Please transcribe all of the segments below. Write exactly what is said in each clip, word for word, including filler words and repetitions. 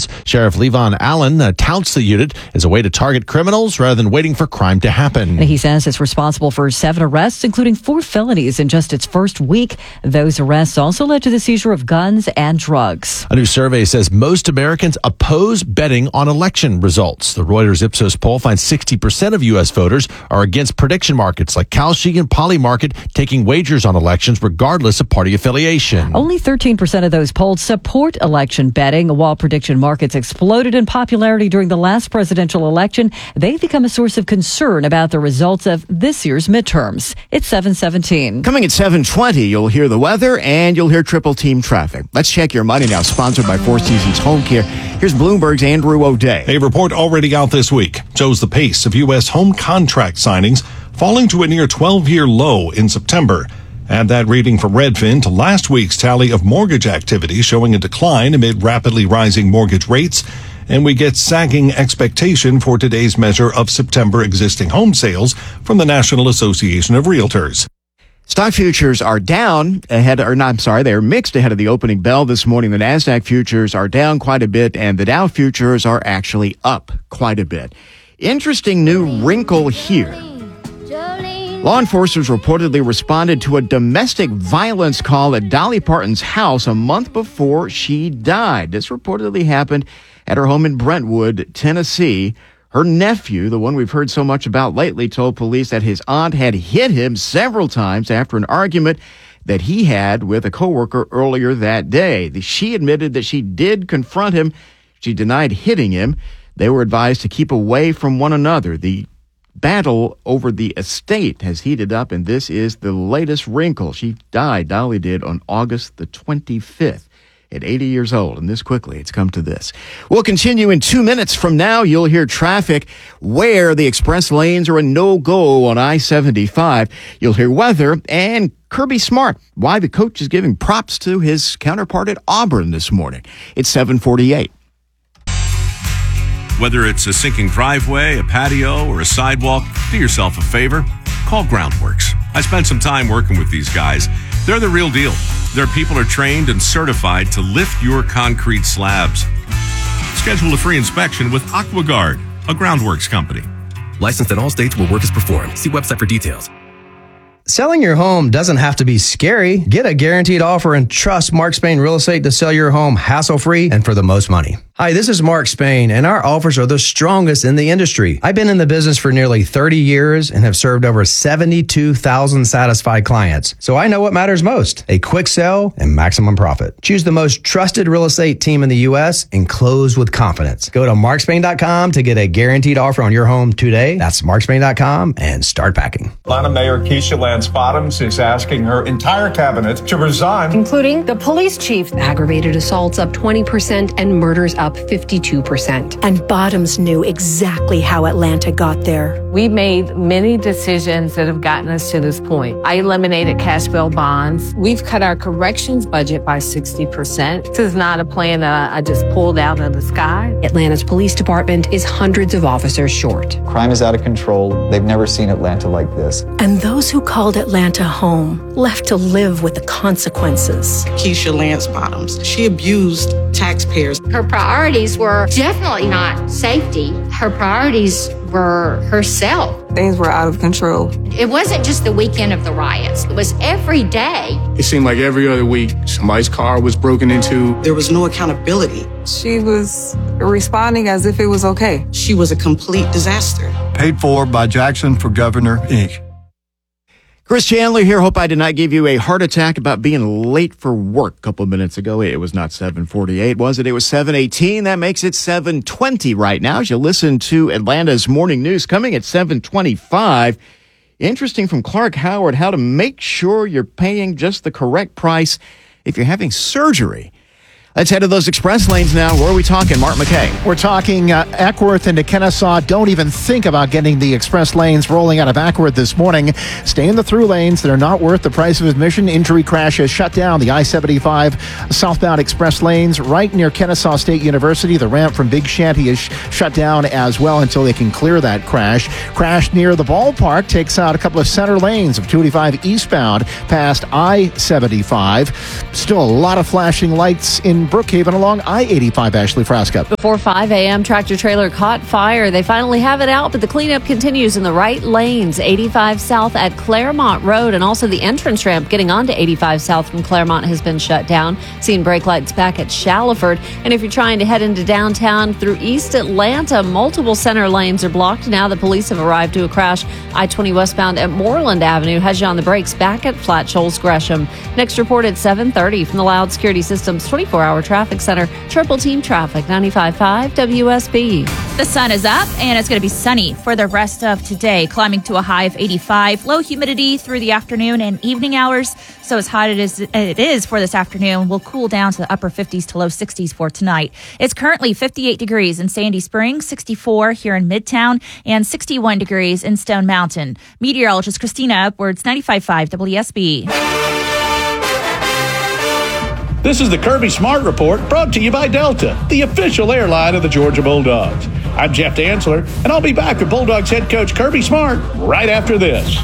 elections. Sheriff Levon Allen uh, touts the unit as a way to target criminals rather than waiting for crime to happen. And he says it's responsible for seven arrests, including four felonies in just its first week. Those arrests also led to the seizure of guns and drugs. A new survey says most Americans oppose betting on election results. The Reuters Ipsos poll finds sixty percent of U S voters are against prediction markets like Kalshi and Polymarket taking wagers on elections regardless of party affiliation. Only thirteen percent of those polled support election betting. While prediction markets exploded in popularity during the last presidential election, they've become a source of concern about the results of this year's midterms. It's seven seventeen. Coming at seven twenty, you'll hear the weather and you'll hear triple team traffic. Let's check your money now, sponsored by Four Seasons Home Care. Here's Bloomberg's Andrew O'Day. A report already out this week shows the pace of U S home contract signings falling to a near twelve-year low in September. Add that reading from Redfin to last week's tally of mortgage activity showing a decline amid rapidly rising mortgage rates, and we get sagging expectation for today's measure of September existing home sales from the National Association of Realtors. Stock futures are down ahead, or not, I'm sorry, they're mixed ahead of the opening bell this morning. The NASDAQ futures are down quite a bit, and the Dow futures are actually up quite a bit. Interesting new wrinkle here. Law enforcement reportedly responded to a domestic violence call at Dolly Parton's house a month before she died. This reportedly happened at her home in Brentwood, Tennessee. Her nephew, the one we've heard so much about lately, told police that his aunt had hit him several times after an argument that he had with a coworker earlier that day. She admitted that she did confront him. She denied hitting him. They were advised to keep away from one another. The battle over the estate has heated up, and this is the latest wrinkle. She died, Dolly did, on August the twenty-fifth at eighty years old, and this quickly, it's come to this. We'll continue in two minutes from now. You'll hear traffic where the express lanes are a no-go on I seventy-five. You'll hear weather and Kirby Smart, why the coach is giving props to his counterpart at Auburn this morning. It's seven forty-eight. Whether it's a sinking driveway, a patio, or a sidewalk, do yourself a favor. Call Groundworks. I spent some time working with these guys. They're the real deal. Their people are trained and certified to lift your concrete slabs. Schedule a free inspection with AquaGuard, a Groundworks company. Licensed in all states where work is performed. See website for details. Selling your home doesn't have to be scary. Get a guaranteed offer and trust Mark Spain Real Estate to sell your home hassle-free and for the most money. Hi, this is Mark Spain, and our offers are the strongest in the industry. I've been in the business for nearly thirty years and have served over seventy-two thousand satisfied clients. So I know what matters most, a quick sell and maximum profit. Choose the most trusted real estate team in the U S and close with confidence. Go to mark spain dot com to get a guaranteed offer on your home today. That's mark spain dot com and start packing. Atlanta Mayor Keisha Lance Bottoms is asking her entire cabinet to resign, including the police chief. Aggravated assaults up twenty percent and murders up fifty-two percent. And Bottoms knew exactly how Atlanta got there. We made many decisions that have gotten us to this point. I eliminated cash bail bonds. We've cut our corrections budget by sixty percent. This is not a plan that I just pulled out of the sky. Atlanta's police department is hundreds of officers short. Crime is out of control. They've never seen Atlanta like this. And those who called Atlanta home left to live with the consequences. Keisha Lance Bottoms, she abused taxpayers. Her priorities were definitely not safety. Her priorities were herself. Things were out of control. It wasn't just the weekend of the riots. It was every day. It seemed like every other week, somebody's car was broken into. There was no accountability. She was responding as if it was okay. She was a complete disaster. Paid for by Jackson for Governor, Incorporated. Chris Chandler here. Hope I did not give you a heart attack about being late for work a couple of minutes ago. It was not seven forty-eight, was it? It was seven eighteen. That makes it seven twenty right now as you listen to Atlanta's Morning News coming at seven twenty-five. Interesting from Clark Howard how to make sure you're paying just the correct price if you're having surgery. Let's head to those express lanes now. Where are we talking? Mark McKay. We're talking uh, Ackworth into Kennesaw. Don't even think about getting the express lanes rolling out of Ackworth this morning. Stay in the through lanes. They're not worth the price of admission. Injury crash has shut down the I seventy-five southbound express lanes right near Kennesaw State University. The ramp from Big Shanty is sh- shut down as well until they can clear that crash. Crash near the ballpark takes out a couple of center lanes of two eighty-five eastbound past I seventy-five. Still a lot of flashing lights in from Brookhaven along I eighty-five, Ashley Frasca. Before five a.m., tractor trailer caught fire. They finally have it out, but the cleanup continues in the right lanes. eighty-five South at Claremont Road, and also the entrance ramp getting onto eighty-five South from Claremont has been shut down. Seeing brake lights back at Shallowford. And if you're trying to head into downtown through East Atlanta, multiple center lanes are blocked. Now the police have arrived to a crash. I twenty westbound at Moreland Avenue has you on the brakes back at Flat Shoals Gresham. Next report at seven thirty from the Loud Security Systems twenty-four hour traffic center. Triple Team Traffic, ninety-five point five W S B. The sun is up and it's going to be sunny for the rest of today, climbing to a high of eighty-five. Low humidity through the afternoon and evening hours. So as hot as it is for this afternoon, will cool down to the upper fifties to low sixties for tonight. It's currently fifty-eight degrees in Sandy Springs, sixty-four here in Midtown, and sixty-one degrees in Stone Mountain. Meteorologist Christina Upwards, ninety-five point five W S B. This is the Kirby Smart Report, brought to you by Delta, the official airline of the Georgia Bulldogs. I'm Jeff Dantzler, and I'll be back with Bulldogs head coach Kirby Smart right after this.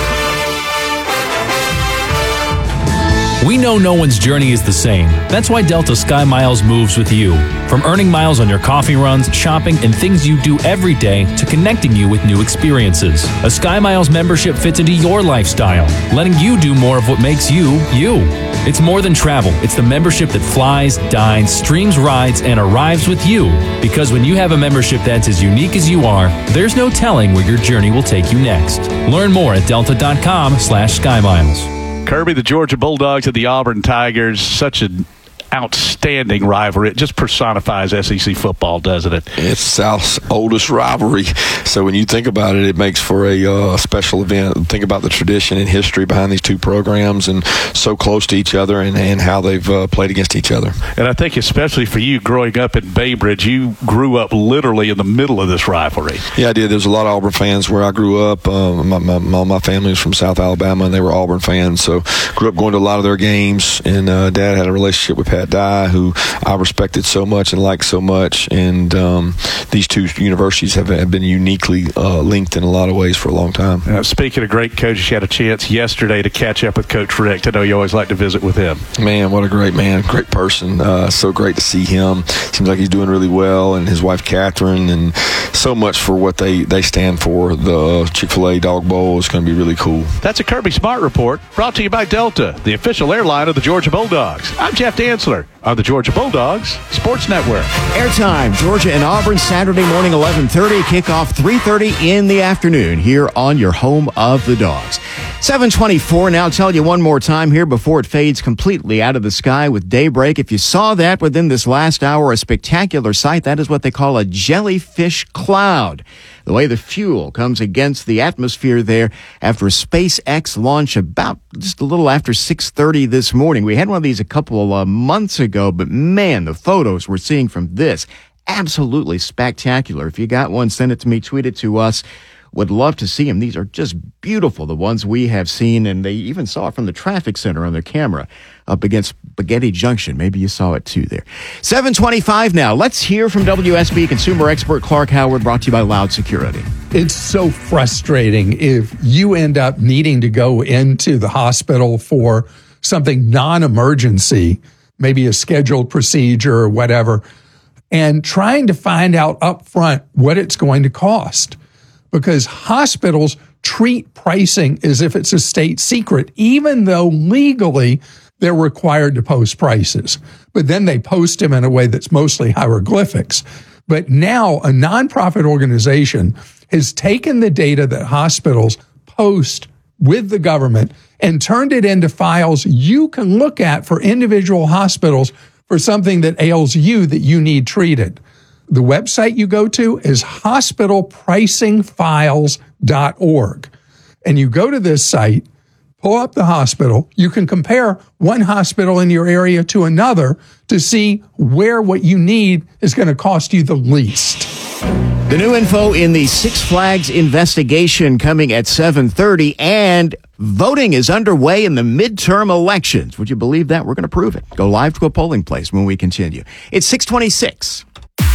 We know no one's journey is the same. That's why Delta Sky Miles moves with you. From earning miles on your coffee runs, shopping, and things you do every day to connecting you with new experiences. A Sky Miles membership fits into your lifestyle, letting you do more of what makes you, you. It's more than travel. It's the membership that flies, dines, streams rides, and arrives with you. Because when you have a membership that's as unique as you are, there's no telling where your journey will take you next. Learn more at delta.com slash SkyMiles. Kirby, the Georgia Bulldogs and the Auburn Tigers, such an outstanding rivalry. It just personifies S E C football, doesn't it? It's South's oldest rivalry. So when you think about it, it makes for a uh, special event. Think about the tradition and history behind these two programs and so close to each other and, and how they've uh, played against each other. And I think especially for you growing up in Bay Bridge, you grew up literally in the middle of this rivalry. Yeah, I did. There's a lot of Auburn fans where I grew up. Uh, my, my, my, my family was from South Alabama, and they were Auburn fans. So grew up going to a lot of their games, and uh, Dad had a relationship with Pat Dye, who I respected so much and liked so much, and um, these two universities have, have been uniquely uh, linked in a lot of ways for a long time. Uh, speaking of great coaches, you had a chance yesterday to catch up with Coach Richt. I know you always like to visit with him. Man, what a great man, great person. Uh, so great to see him. Seems like he's doing really well, and his wife Catherine, and so much for what they, they stand for. The Chick-fil-A Dog Bowl is going to be really cool. That's a Kirby Smart Report, brought to you by Delta, the official airline of the Georgia Bulldogs. I'm Jeff Dantzler on the Georgia Bulldogs Sports Network. Airtime, Georgia and Auburn, Saturday morning, eleven thirty. Kickoff three thirty in the afternoon here on your home of the Dogs. seven twenty-four. Now, I'll tell you one more time here before it fades completely out of the sky with daybreak. If you saw that within this last hour, a spectacular sight, that is what they call a jellyfish cloud. The way the fuel comes against the atmosphere there after a SpaceX launch about just a little after six thirty this morning. We had one of these a couple of uh, months ago, but man, the photos we're seeing from this, absolutely spectacular. If you got one, send it to me, tweet it to us. Would love to see them. These are just beautiful, the ones we have seen, and they even saw it from the traffic center on their camera up against Spaghetti Junction. Maybe you saw it too there. seven twenty-five now. Let's hear from W S B consumer expert Clark Howard, brought to you by Loud Security. It's so frustrating if you end up needing to go into the hospital for something non-emergency, maybe a scheduled procedure or whatever, and trying to find out up front what it's going to cost. Because hospitals treat pricing as if it's a state secret, even though legally they're required to post prices. But then they post them in a way that's mostly hieroglyphics. But now a nonprofit organization has taken the data that hospitals post with the government and turned it into files you can look at for individual hospitals for something that ails you that you need treated. The website you go to is hospital pricing files dot org. And you go to this site, pull up the hospital. You can compare one hospital in your area to another to see where what you need is going to cost you the least. The new info in the Six Flags investigation coming at seven thirty, and voting is underway in the midterm elections. Would you believe that? We're going to prove it. Go live to a polling place when we continue. It's six twenty-six.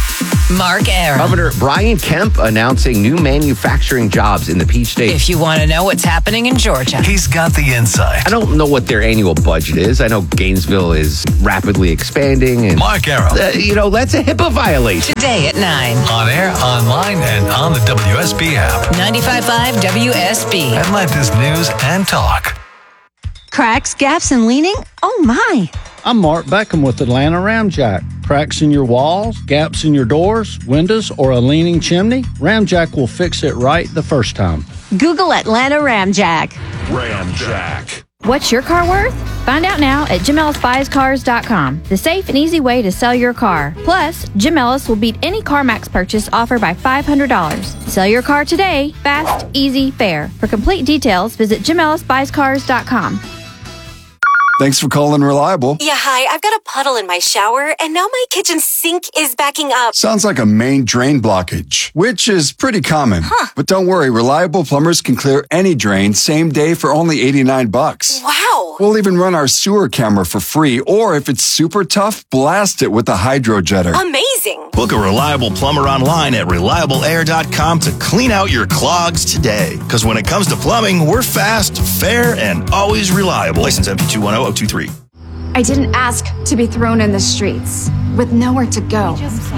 Mark Arum. Governor Brian Kemp announcing new manufacturing jobs in the Peach State. If you want to know what's happening in Georgia, he's got the insight. I don't know what their annual budget is. I know Gainesville is rapidly expanding. And, Mark Arum. Uh, you know, that's a HIPAA violation. Today at nine. On air, online, and on the W S B app. ninety-five point five W S B. Atlanta's news and talk. Cracks, gaps, and leaning? Oh my! I'm Mark Beckham with Atlanta Ramjack. Cracks in your walls, gaps in your doors, windows, or a leaning chimney? Ramjack will fix it right the first time. Google Atlanta Ramjack. Ramjack. What's your car worth? Find out now at Jim Ellis Buys Cars dot com, the safe and easy way to sell your car. Plus, Jim Ellis will beat any CarMax purchase offered by five hundred dollars. Sell your car today, fast, easy, fair. For complete details, visit Jim Ellis Buys Cars dot com. Thanks for calling Reliable. Yeah, hi. I've got a puddle in my shower, and now my kitchen sink is backing up. Sounds like a main drain blockage, which is pretty common. Huh. But don't worry, Reliable plumbers can clear any drain same day for only eighty-nine bucks. Wow. We'll even run our sewer camera for free, or if it's super tough, blast it with a hydro jetter. Amazing. Book a Reliable plumber online at reliable air dot com to clean out your clogs today. Because when it comes to plumbing, we're fast, fair, and always reliable. License M P two one zero zero two three. I didn't ask to be thrown in the streets with nowhere to go.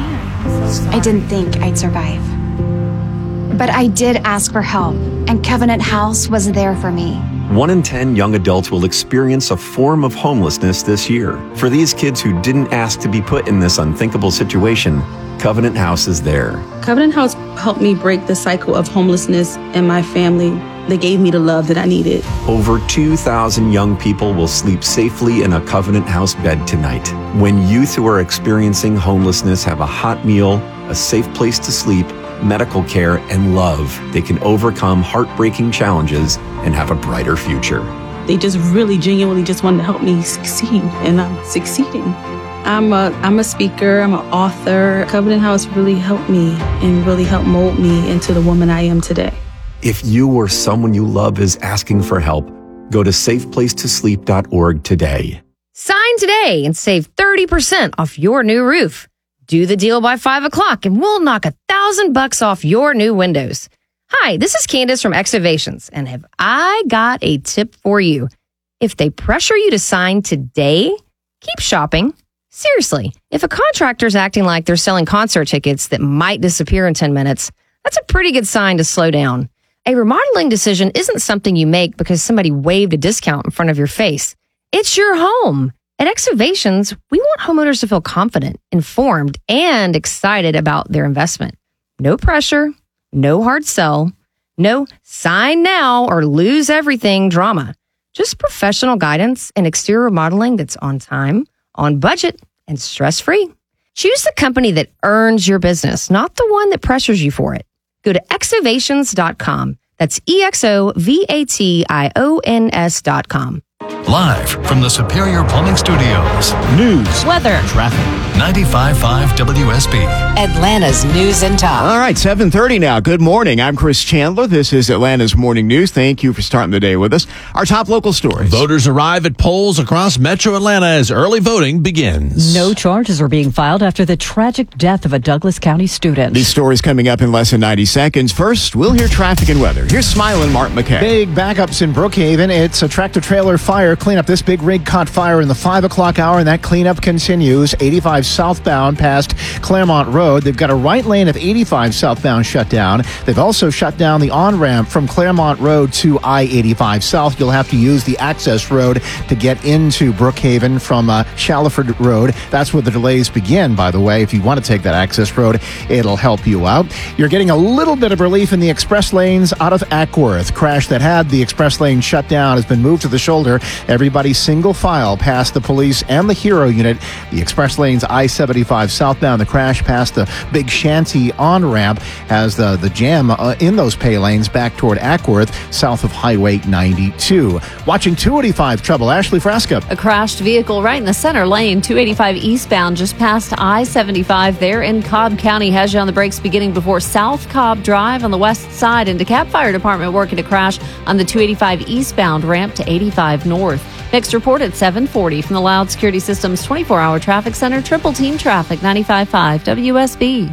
I didn't think I'd survive. But I did ask for help, and Covenant House was there for me. One in ten young adults will experience a form of homelessness this year. For these kids who didn't ask to be put in this unthinkable situation, Covenant House is there. Covenant House helped me break the cycle of homelessness in my family. They gave me the love that I needed. Over two thousand young people will sleep safely in a Covenant House bed tonight. When youth who are experiencing homelessness have a hot meal, a safe place to sleep, medical care, and love, they can overcome heartbreaking challenges and have a brighter future. They just really genuinely just wanted to help me succeed, and I'm succeeding. I'm a, I'm a speaker, I'm an author. Covenant House really helped me and really helped mold me into the woman I am today. If you or someone you love is asking for help, go to safe place to sleep dot org today. Sign today and save thirty percent off your new roof. Do the deal by five o'clock and we'll knock a thousand bucks off your new windows. Hi, this is Candace from Excavations, and have I got a tip for you. If they pressure you to sign today, keep shopping. Seriously, if a contractor's acting like they're selling concert tickets that might disappear in ten minutes, that's a pretty good sign to slow down. A remodeling decision isn't something you make because somebody waved a discount in front of your face. It's your home. At Excavations, we want homeowners to feel confident, informed, and excited about their investment. No pressure, no hard sell, no sign now or lose everything drama. Just professional guidance and exterior remodeling that's on time, on budget, and stress-free. Choose the company that earns your business, not the one that pressures you for it. Go to excavations dot com. That's E X O V A T I O N S dot com. Live from the Superior Plumbing Studios. News, weather, traffic. ninety-five point five W S B. Atlanta's news and talk. All right, seven thirty now. Good morning. I'm Chris Chandler. This is Atlanta's Morning News. Thank you for starting the day with us. Our top local stories. Voters arrive at polls across metro Atlanta as early voting begins. No charges are being filed after the tragic death of a Douglas County student. These stories coming up in less than ninety seconds. First, we'll hear traffic and weather. Here's Smiling Mark McKay. Big backups in Brookhaven. It's a tractor-trailer fire cleanup. This big rig caught fire in the five o'clock hour, and that cleanup continues. eighty-five southbound past Claremont Road. They've got a right lane of eighty-five southbound shut down. They've also shut down the on-ramp from Claremont Road to I eighty-five South. You'll have to use the access road to get into Brookhaven from uh, Shallowford Road. That's where the delays begin, by the way. If you want to take that access road, it'll help you out. You're getting a little bit of relief in the express lanes out of Ackworth. Crash that had the express lane shut down has been moved to the shoulder. Everybody single file past the police and the Hero unit. The express lanes I seventy-five southbound. The crash past the Big Shanty on-ramp has the, the jam uh, in those pay lanes back toward Ackworth, south of Highway ninety-two. Watching two eighty-five trouble. Ashley Frasca. A crashed vehicle right in the center lane, two eighty-five eastbound, just past I seventy-five there in Cobb County. Has you on the brakes beginning before South Cobb Drive on the west side. And DeKalb Fire Department working to crash on the two eighty-five eastbound ramp to eighty-five north. Next report at seven forty from the Loud Security Systems twenty-four hour traffic center. Triple team traffic, ninety-five point five W S B.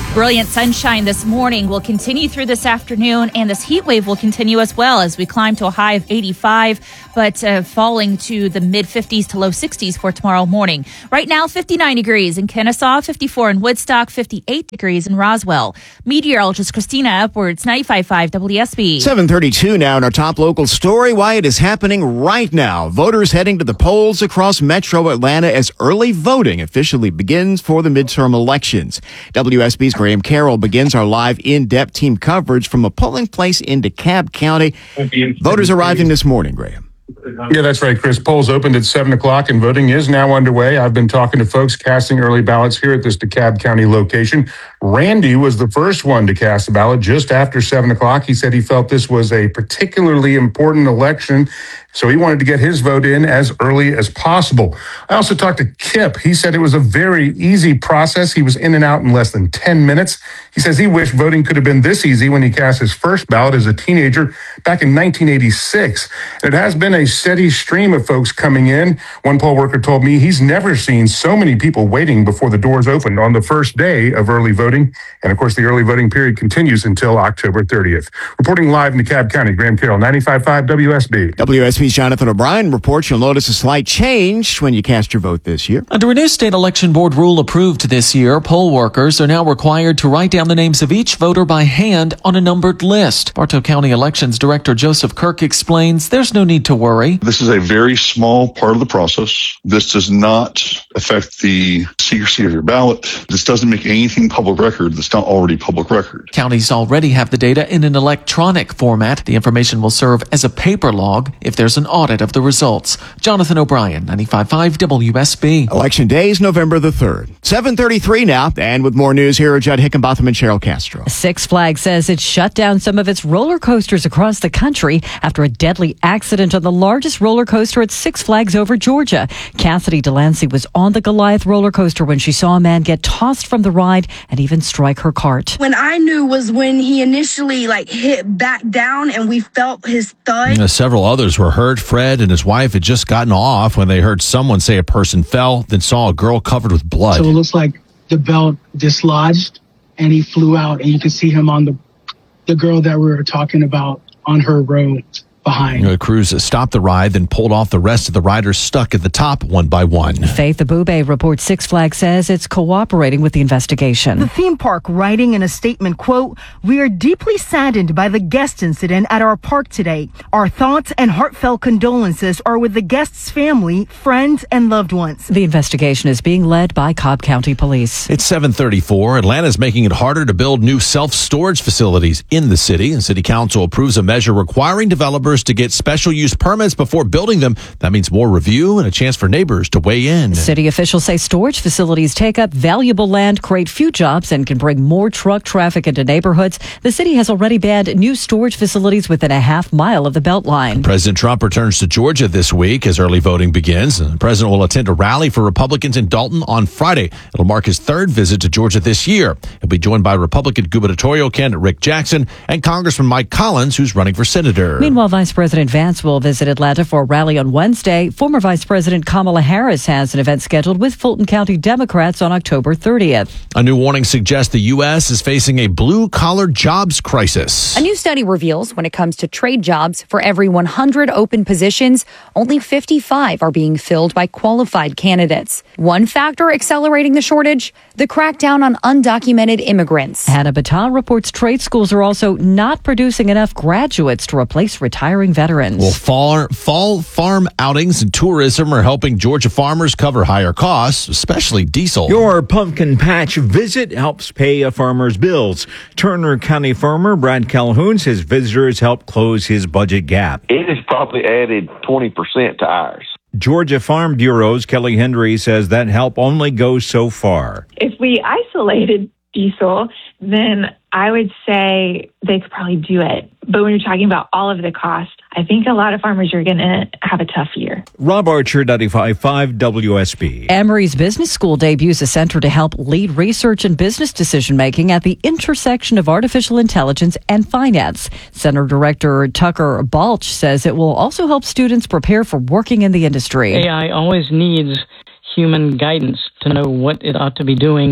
Brilliant sunshine this morning will continue through this afternoon, and this heat wave will continue as well as we climb to a high of eighty-five, but uh, falling to the mid fifties to low sixties for tomorrow morning. Right now, fifty-nine degrees in Kennesaw, fifty-four in Woodstock, fifty-eight degrees in Roswell. Meteorologist Christina Upwards, ninety-five point five W S B. seven thirty-two now in our top local story. Why it is happening right now. Voters heading to the polls across Metro Atlanta as early voting officially begins for the midterm elections. W S B's Graham Carroll begins our live in-depth team coverage from a polling place in DeKalb County. Voters arriving this morning, Graham. Yeah, that's right, Chris. Polls opened at seven o'clock and voting is now underway. I've been talking to folks casting early ballots here at this DeKalb County location. Randy was the first one to cast a ballot just after seven o'clock. He said he felt this was a particularly important election, so he wanted to get his vote in as early as possible. I also talked to Kip. He said it was a very easy process. He was in and out in less than ten minutes. He says he wished voting could have been this easy when he cast his first ballot as a teenager back in nineteen eighty-six. It has been a steady stream of folks coming in. One poll worker told me he's never seen so many people waiting before the doors opened on the first day of early voting. And of course, the early voting period continues until October thirtieth. Reporting live in DeKalb County, Graham Carroll, ninety-five point five W S B. W S B's Jonathan O'Brien reports you'll notice a slight change when you cast your vote this year. Under a new state election board rule approved this year, poll workers are now required to write down the names of each voter by hand on a numbered list. Bartow County Elections Director Joseph Kirk explains there's no need to worry. This is a very small part of the process. This does not affect the secrecy of your ballot. This doesn't make anything public record that's not already public record. Counties already have the data in an electronic format. The information will serve as a paper log if there's an audit of the results. Jonathan O'Brien, ninety-five point five W S B. Election day is November the third. seven thirty-three now, and with more news here are Judd Hickenbotham and Cheryl Castro. Six Flags says it shut down some of its roller coasters across the country after a deadly accident on the largest roller coaster at Six Flags over Georgia. Cassidy Delancey was on the Goliath roller coaster when she saw a man get tossed from the ride and even strike her cart. When I knew was when he initially like hit back down and we felt his thud. Uh, several others were hurt. Fred and his wife had just gotten off when they heard someone say a person fell, then saw a girl covered with blood. So it looks like the belt dislodged and he flew out, and you can see him on the the girl that we were talking about on her road behind. The crews stopped the ride, then pulled off the rest of the riders stuck at the top one by one. Faith Abube reports Six Flags says it's cooperating with the investigation. The theme park writing in a statement, quote, "We are deeply saddened by the guest incident at our park today. Our thoughts and heartfelt condolences are with the guest's family, friends, and loved ones." The investigation is being led by Cobb County Police. It's seven thirty-four. Atlanta's making it harder to build new self-storage facilities in the city. And City Council approves a measure requiring developers to get special use permits before building them. That means more review and a chance for neighbors to weigh in. City officials say storage facilities take up valuable land, create few jobs, and can bring more truck traffic into neighborhoods. The city has already banned new storage facilities within a half mile of the Beltline. President Trump returns to Georgia this week as early voting begins. The president will attend a rally for Republicans in Dalton on Friday. It'll mark his third visit to Georgia this year. He'll be joined by Republican gubernatorial candidate Rick Jackson and Congressman Mike Collins, who's running for senator. Meanwhile, Vice President Vance will visit Atlanta for a rally on Wednesday. Former Vice President Kamala Harris has an event scheduled with Fulton County Democrats on October thirtieth. A new warning suggests the U S is facing a blue-collar jobs crisis. A new study reveals when it comes to trade jobs, for every one hundred open positions, only fifty-five are being filled by qualified candidates. One factor accelerating the shortage, the crackdown on undocumented immigrants. Hannah Battah reports trade schools are also not producing enough graduates to replace retiring veterans. Well, fall, fall farm outings and tourism are helping Georgia farmers cover higher costs, especially diesel. Your pumpkin patch visit helps pay a farmer's bills. Turner County farmer Brad Calhoun says visitors help close his budget gap. It has probably added twenty percent to ours. Georgia Farm Bureau's Kelly Hendry says that help only goes so far. If we isolated diesel, then I would say they could probably do it. But when you're talking about all of the cost, I think a lot of farmers are going to have a tough year. Rob Archer, ninety-five point five W S B. Emory's Business School debuts a center to help lead research and business decision-making at the intersection of artificial intelligence and finance. Center Director Tucker Balch says it will also help students prepare for working in the industry. A I always needs human guidance to know what it ought to be doing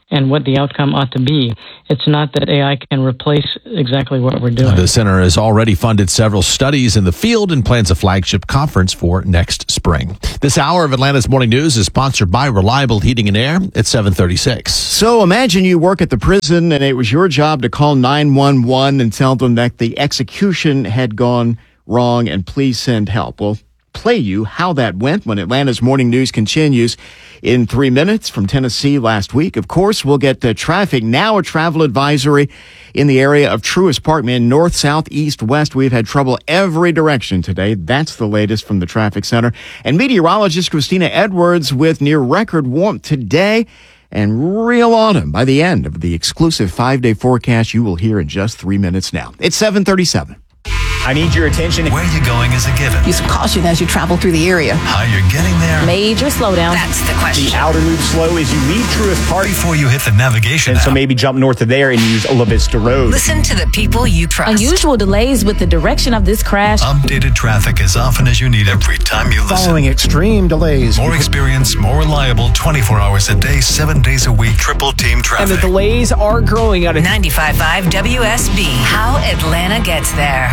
and what the outcome ought to be. It's not that A I can replace exactly what we're doing. The center has already funded several studies in the field and plans a flagship conference for next spring. This hour of Atlanta's Morning News is sponsored by Reliable Heating and Air at seven thirty-six. So imagine you work at the prison and it was your job to call nine one one and tell them that the execution had gone wrong and please send help. Well, play you how that went when Atlanta's Morning News continues in three minutes from Tennessee last week. Of course, we'll get the traffic, now a travel advisory in the area of Truist Park, man, north, south, east, west. We've had trouble every direction today. That's the latest from the traffic center. And meteorologist Christina Edwards with near record warmth today and real autumn by the end of the exclusive five-day forecast you will hear in just three minutes now. It's seven thirty-seven. I need your attention. Where you going is a given. Use caution as you travel through the area. How you're getting there. Major slowdown. That's the question. The outer loop slow as you leave Truist Park. Before you hit the navigation And app. so maybe jump north of there and use La Vista Road. Listen to the people you trust. Unusual delays with the direction of this crash. Updated traffic as often as you need every time you listen. Following extreme delays. More experience, more reliable, twenty-four hours a day, seven days a week, triple team traffic. And the delays are growing out of ninety-five point five W S B. How Atlanta gets there.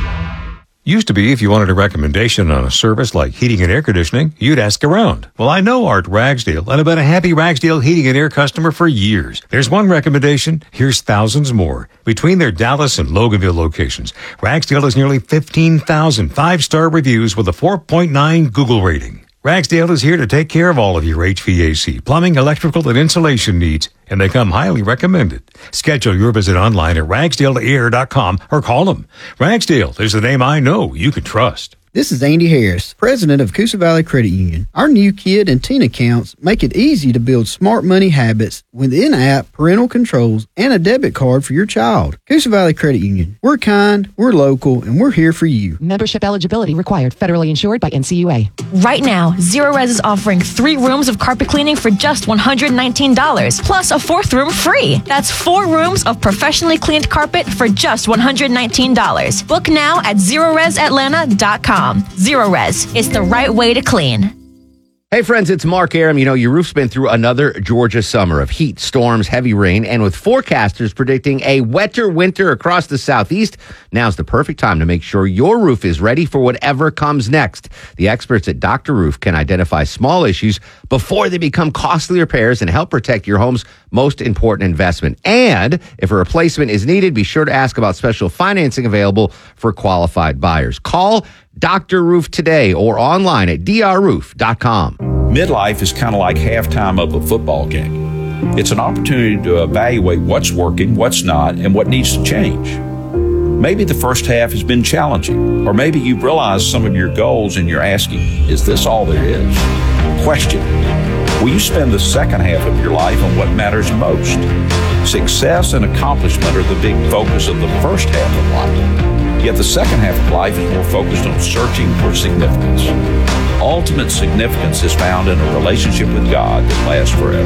Used to be, if you wanted a recommendation on a service like heating and air conditioning, you'd ask around. Well, I know Art Ragsdale, and I've been a happy Ragsdale heating and air customer for years. There's one recommendation, here's thousands more. Between their Dallas and Loganville locations, Ragsdale has nearly fifteen thousand five-star reviews with a four point nine Google rating. Ragsdale is here to take care of all of your H V A C, plumbing, electrical, and insulation needs, and they come highly recommended. Schedule your visit online at ragsdale air dot com or call them. Ragsdale is the name I know you can trust. This is Andy Harris, president of Coosa Valley Credit Union. Our new kid and teen accounts make it easy to build smart money habits with in-app parental controls and a debit card for your child. Coosa Valley Credit Union. We're kind, we're local, and we're here for you. Membership eligibility required. Federally insured by N C U A. Right now, Zero Res is offering three rooms of carpet cleaning for just one hundred nineteen dollars, plus a fourth room free. That's four rooms of professionally cleaned carpet for just one hundred nineteen dollars. Book now at zero res atlanta dot com. Zero Res. It's the right way to clean. Hey friends, it's Mark Aram. You know, your roof's been through another Georgia summer of heat, storms, heavy rain, and with forecasters predicting a wetter winter across the southeast, now's the perfect time to make sure your roof is ready for whatever comes next. The experts at Doctor Roof can identify small issues before they become costly repairs and help protect your home's most important investment. And if a replacement is needed, be sure to ask about special financing available for qualified buyers. Call Doctor Roof today or online at d r roof dot com. Midlife is kind of like halftime of a football game. It's an opportunity to evaluate what's working, what's not, and what needs to change. Maybe the first half has been challenging, or maybe you've realized some of your goals and you're asking, is this all there is? Question, will you spend the second half of your life on what matters most? Success and accomplishment are the big focus of the first half of life. Yet the second half of life is more focused on searching for significance. Ultimate significance is found in a relationship with God that lasts forever.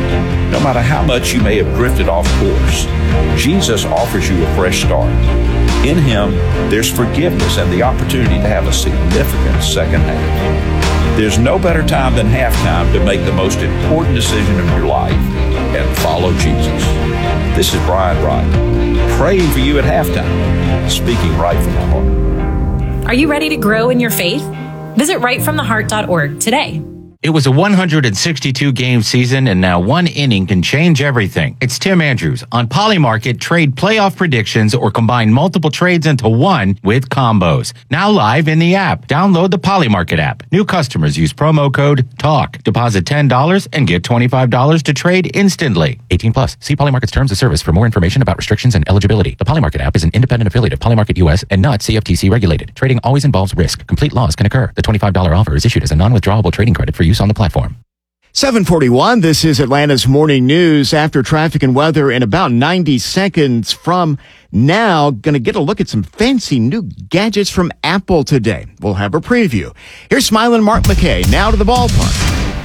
No matter how much you may have drifted off course, Jesus offers you a fresh start. In Him, there's forgiveness and the opportunity to have a significant second half. There's no better time than halftime to make the most important decision of your life and follow Jesus. This is Brian Wright, praying for you at halftime, speaking right from the heart. Are you ready to grow in your faith? Visit right from the heart dot org today. It was a one hundred sixty-two game season, and now one inning can change everything. It's Tim Andrews on Polymarket. Trade playoff predictions or combine multiple trades into one with combos. Now live in the app. Download the Polymarket app. New customers use promo code TALK. Deposit ten dollars and get twenty-five dollars to trade instantly. eighteen plus. See Polymarket's terms of service for more information about restrictions and eligibility. The Polymarket app is an independent affiliate of Polymarket U S and not C F T C regulated. Trading always involves risk. Complete loss can occur. The twenty-five dollars offer is issued as a non-withdrawable trading credit for use on the platform. seven forty-one, this is Atlanta's Morning News. After traffic and weather in about ninety seconds from now, going to get a look at some fancy new gadgets from Apple today. We'll have a preview. Here's smiling Mark McKay, now to the ballpark.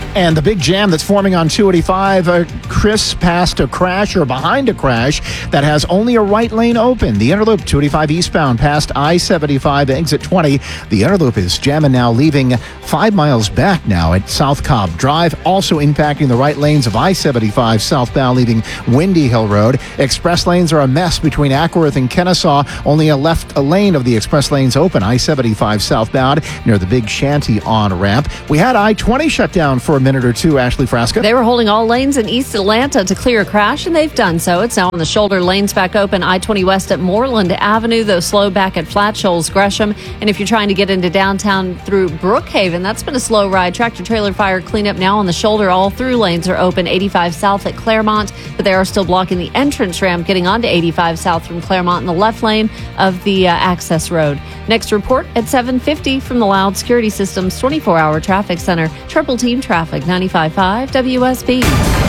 And the big jam that's forming on two eighty-five, uh, Chris, past a crash or behind a crash that has only a right lane open. The Interloop two eighty-five eastbound past I seventy-five, exit twenty. The Interloop is jamming now, leaving five miles back now at South Cobb Drive, also impacting the right lanes of I seventy-five southbound, leaving Windy Hill Road. Express lanes are a mess between Ackworth and Kennesaw. Only a left a lane of the express lanes open, I seventy-five southbound near the Big Shanty on-ramp. We had I twenty shut down for a minute or two, Ashley Frasca. They were holding all lanes in East Atlanta to clear a crash, and they've done so. It's now on the shoulder. Lanes back open. I twenty west at Moreland Avenue, though slow back at Flat Shoals, Gresham. And if you're trying to get into downtown through Brookhaven, that's been a slow ride. Tractor trailer fire cleanup now on the shoulder. All through lanes are open. eighty-five south at Claremont, but they are still blocking the entrance ramp getting onto eighty-five south from Claremont in the left lane of the uh, access road. Next report at seven fifty from the Loud Security Systems twenty-four hour traffic center. Triple Team Traffic, ninety-five point five W S B.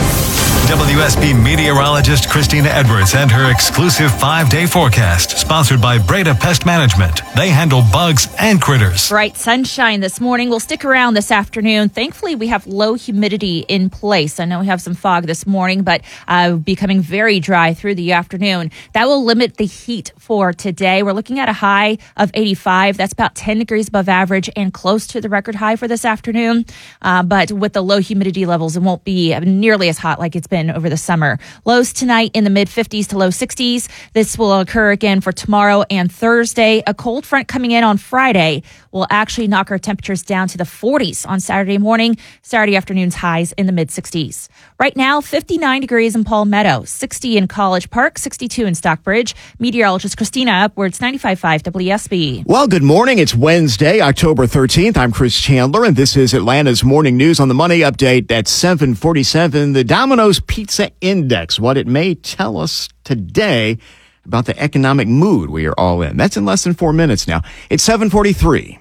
W S B meteorologist Christina Edwards and her exclusive five-day forecast, sponsored by Breda Pest Management. They handle bugs and critters. Bright sunshine this morning. We'll stick around this afternoon. Thankfully, we have low humidity in place. I know we have some fog this morning, but uh, becoming very dry through the afternoon. That will limit the heat for today. We're looking at a high of eighty-five. That's about ten degrees above average and close to the record high for this afternoon. Uh, but with the low humidity levels, it won't be nearly as hot like it's been over the summer. Lows tonight in the mid fifties to low sixties. This will occur again for tomorrow and Thursday. A cold front coming in on Friday will actually knock our temperatures down to the forties on Saturday morning. Saturday afternoon's highs in the mid sixties. Right now, fifty-nine degrees in Palmetto, sixty in College Park, sixty-two in Stockbridge. Meteorologist Christina Upwards, ninety-five point five W S B. Well, good morning. It's Wednesday, October thirteenth. I'm Chris Chandler, and this is Atlanta's Morning News on the Money Update at seven forty-seven. The Domino's Pizza Index, what it may tell us today about the economic mood we are all in. That's in less than four minutes now. It's seven forty-three.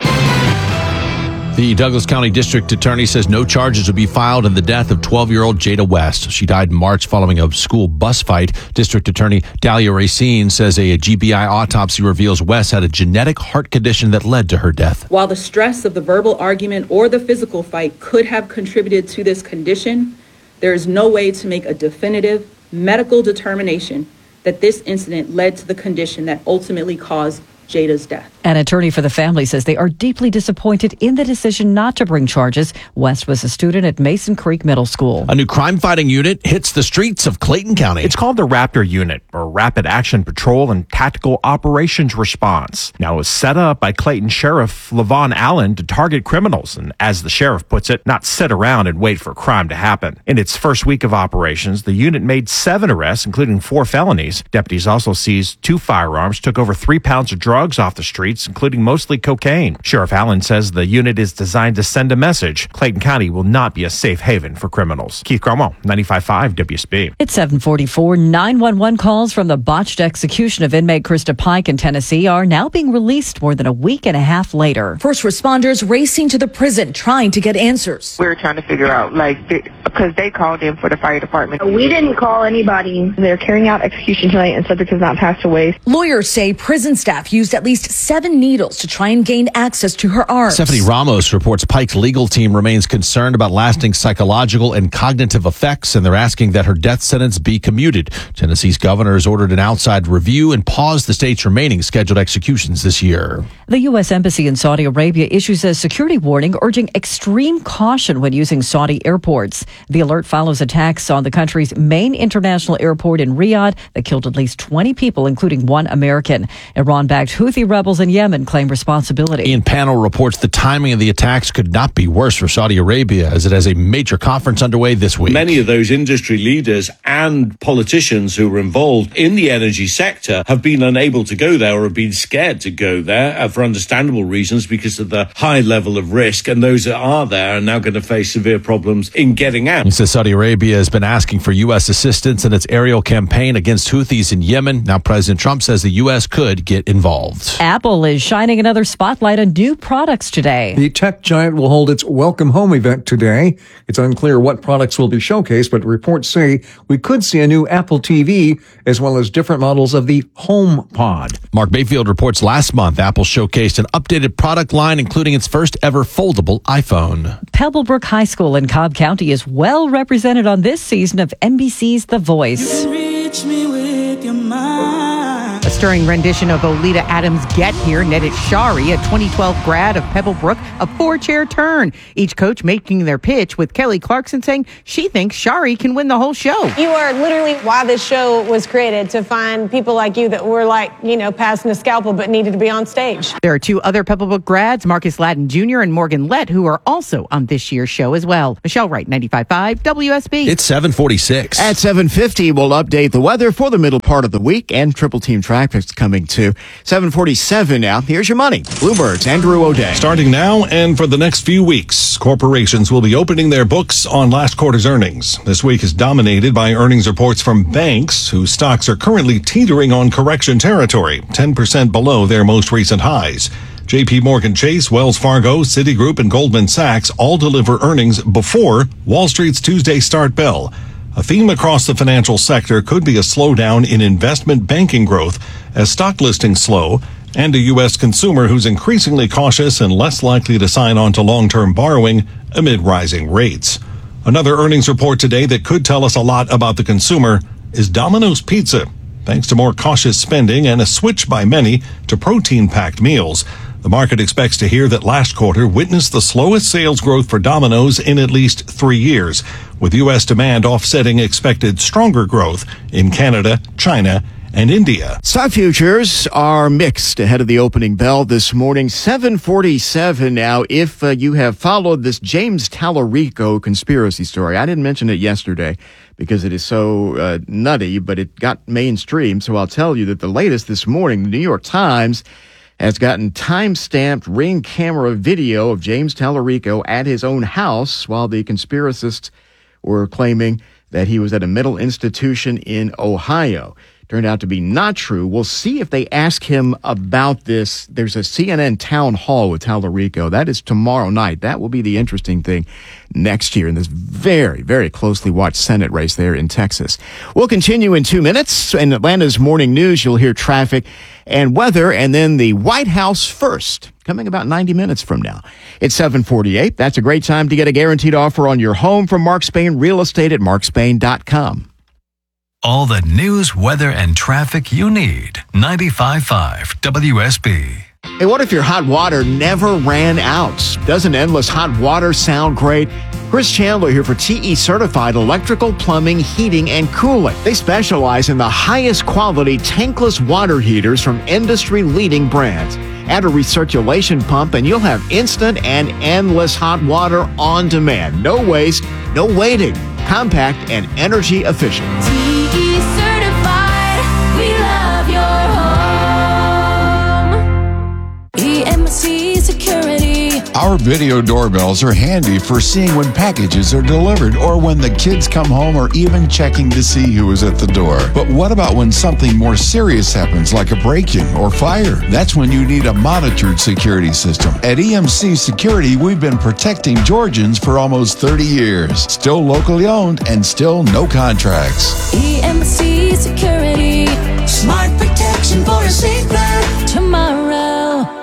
The Douglas County District Attorney says no charges will be filed in the death of twelve-year-old Jada West. She died in March following a school bus fight. District Attorney Dahlia Racine says a G B I autopsy reveals West had a genetic heart condition that led to her death. While the stress of the verbal argument or the physical fight could have contributed to this condition, there is no way to make a definitive medical determination that this incident led to the condition that ultimately caused Jada's death. An attorney for the family says they are deeply disappointed in the decision not to bring charges. West was a student at Mason Creek Middle School. A new crime-fighting unit hits the streets of Clayton County. It's called the Raptor Unit, or Rapid Action Patrol and Tactical Operations Response. Now, it was set up by Clayton Sheriff Levon Allen to target criminals and, as the sheriff puts it, not sit around and wait for crime to happen. In its first week of operations, the unit made seven arrests, including four felonies. Deputies also seized two firearms, took over three pounds of drugs off the streets, including mostly cocaine. Sheriff Allen says the unit is designed to send a message. Clayton County will not be a safe haven for criminals. Keith Cromwell, ninety-five point five W S B. It's seven forty-four. nine one one calls from the botched execution of inmate Krista Pike in Tennessee are now being released more than a week and a half later. First responders racing to the prison trying to get answers. We were trying to figure out, like, because they called in for the fire department. We didn't call anybody. They're carrying out execution tonight and subject has not passed away. Lawyers say prison staff used at least seven needles to try and gain access to her arms. Stephanie Ramos reports Pike's legal team remains concerned about lasting psychological and cognitive effects, and they're asking that her death sentence be commuted. Tennessee's governor has ordered an outside review and paused the state's remaining scheduled executions this year. The U S Embassy in Saudi Arabia issues a security warning urging extreme caution when using Saudi airports. The alert follows attacks on the country's main international airport in Riyadh that killed at least twenty people, including one American. Iran-backed Houthi rebels in Yemen claim responsibility. Ian Panel reports the timing of the attacks could not be worse for Saudi Arabia as it has a major conference underway this week. Many of those industry leaders and politicians who were involved in the energy sector have been unable to go there or have been scared to go there uh, for understandable reasons because of the high level of risk, and those that are there are now going to face severe problems in getting out. He says Saudi Arabia has been asking for U S assistance in its aerial campaign against Houthis in Yemen. Now President Trump says the U S could get involved. involved. Apple is shining another spotlight on new products today. The tech giant will hold its Welcome Home event today. It's unclear what products will be showcased, but reports say we could see a new Apple T V as well as different models of the HomePod. Mark Mayfield reports last month Apple showcased an updated product line, including its first ever foldable iPhone. Pebblebrook High School in Cobb County is well represented on this season of N B C's The Voice. Reach me with your mind. A stirring rendition of Oleta Adams' Get Here netted Shari, a twenty twelve grad of Pebblebrook, a four-chair turn. Each coach making their pitch, with Kelly Clarkson saying she thinks Shari can win the whole show. You are literally why this show was created, to find people like you that were like, you know, passing the scalpel but needed to be on stage. There are two other Pebblebrook grads, Marcus Ladden Junior and Morgan Lett, who are also on this year's show as well. Michelle Wright, ninety-five point five W S B. It's seven forty-six. At seven fifty, we'll update the weather for the middle part of the week, and Triple Team Traffic's coming too. seven forty-seven now. Here's your money. Bloomberg's Andrew O'Day. Starting now and for the next few weeks, corporations will be opening their books on last quarter's earnings. This week is dominated by earnings reports from banks whose stocks are currently teetering on correction territory, ten percent below their most recent highs. J P Morgan Chase, Wells Fargo, Citigroup, and Goldman Sachs all deliver earnings before Wall Street's Tuesday start bell. A theme across the financial sector could be a slowdown in investment banking growth as stock listings slow, and a U S consumer who's increasingly cautious and less likely to sign on to long-term borrowing amid rising rates. Another earnings report today that could tell us a lot about the consumer is Domino's Pizza, thanks to more cautious spending and a switch by many to protein-packed meals. The market expects to hear that last quarter witnessed the slowest sales growth for Domino's in at least three years, with U S demand offsetting expected stronger growth in Canada, China, and India. Stock futures are mixed ahead of the opening bell this morning. seven forty-seven now. If uh, you have followed this James Tallarico conspiracy story, I didn't mention it yesterday because it is so uh, nutty, but it got mainstream. So I'll tell you that the latest this morning, the New York Times has gotten time-stamped Ring camera video of James Tallarico at his own house while the conspiracists were claiming that he was at a mental institution in Ohio. Turned out to be not true. We'll see if they ask him about this. There's a C N N town hall with Tallarico. That is tomorrow night. That will be the interesting thing next year in this very, very closely watched Senate race there in Texas. We'll continue in two minutes. In Atlanta's morning news, you'll hear traffic and weather, and then the White House first, coming about ninety minutes from now. It's seven forty-eight. That's a great time to get a guaranteed offer on your home from Mark Spain Real Estate at mark spain dot com. All the news, weather, and traffic you need. ninety-five point five W S B. Hey, what if your hot water never ran out? Doesn't endless hot water sound great? Chris Chandler here for T E Certified Electrical, Plumbing, Heating, and Cooling. They specialize in the highest quality tankless water heaters from industry-leading brands. Add a recirculation pump and you'll have instant and endless hot water on demand. No waste, no waiting. Compact and energy efficient. T E certified, we love your home. E M C Security. Our video doorbells are handy for seeing when packages are delivered or when the kids come home or even checking to see who is at the door. But what about when something more serious happens, like a break-in or fire? That's when you need a monitored security system. At E M C Security, we've been protecting Georgians for almost thirty years. Still locally owned and still no contracts. E M C Security. Smart protection for a safer tomorrow.